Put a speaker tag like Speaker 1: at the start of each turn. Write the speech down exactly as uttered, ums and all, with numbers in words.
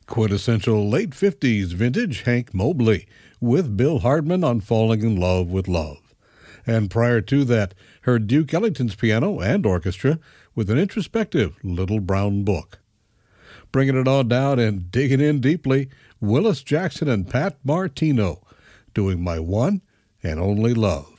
Speaker 1: Quintessential late fifties vintage Hank Mobley with Bill Hardman on Falling in Love with Love. And prior to that, heard Duke Ellington's piano and orchestra with an introspective Little Brown Book. Bringing it on down and digging in deeply, Willis Jackson and Pat Martino doing My One and Only Love.